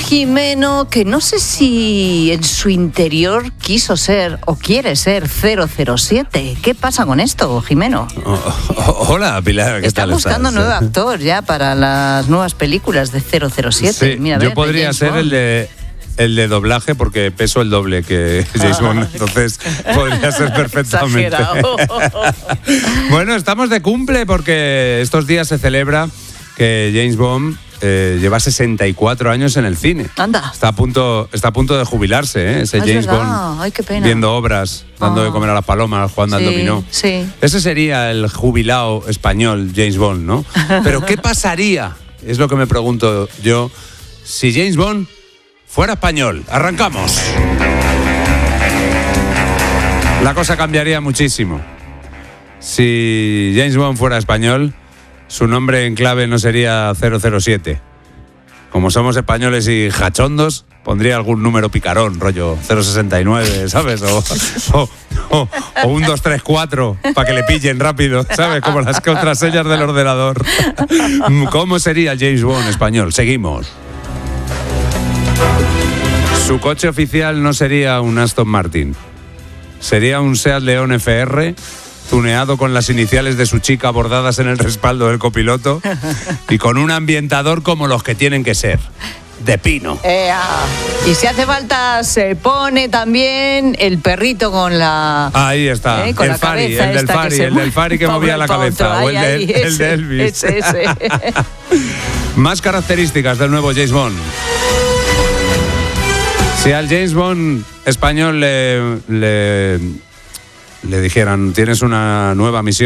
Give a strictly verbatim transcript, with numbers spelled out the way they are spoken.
Jimeno, que no sé si en su interior quiso ser o quiere ser cero cero siete. ¿Qué pasa con esto, Jimeno? Oh, oh, hola, Pilar, ¿qué Está tal buscando estás? nuevo actor ya para las nuevas películas de cero cero siete. Sí, Mira, yo ver, podría ser Bond. el de el de doblaje porque peso el doble que James Bond, entonces podría ser perfectamente. Bueno, estamos de cumple porque estos días se celebra que James Bond eh, lleva sesenta y cuatro años en el cine. Anda. Está a punto, está a punto de jubilarse, ¿eh? Ese Ah, es James verdad. Bond Ay, qué pena. viendo obras, dando Ah. de comer a las palomas, jugando Sí, al dominó. sí. Ese sería el jubilado español James Bond, ¿no? Pero ¿qué pasaría? Es lo que me pregunto yo. Si James Bond fuera español. Arrancamos. La cosa cambiaría muchísimo. Si James Bond fuera español, su nombre en clave no sería cero cero siete. Como somos españoles y jachondos, pondría algún número picarón, rollo cero sesenta y nueve, ¿sabes? O, o, o, o un dos tres cuatro, para que le pillen rápido, ¿sabes? Como las contraseñas del ordenador. ¿Cómo sería el James Bond español? Seguimos. Su coche oficial no sería un Aston Martin. Sería un Seat León F R, tuneado con las iniciales de su chica bordadas en el respaldo del copiloto y con un ambientador como los que tienen que ser, de pino. Ea. Y si hace falta, se pone también el perrito con la... Ahí está, ¿eh? Con el la Fari, cabeza el del esta que Fari, se el del Fari que mueve movía la pa' un cabeza, pa' otro. o el Ahí, de, ahí, el ese, de Elvis. Ese, ese. Más características del nuevo James Bond. Si al James Bond español le, le, le dijeran, tienes una nueva misión,